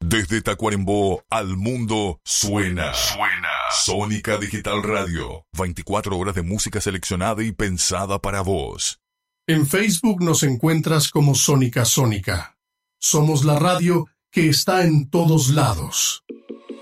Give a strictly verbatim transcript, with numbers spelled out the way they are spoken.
Desde Tacuarembó al mundo suena. Suena. Sónica Digital Radio. veinticuatro horas de música seleccionada y pensada para vos. En Facebook nos encuentras como Sónica Sónica. Somos la radio que está en todos lados.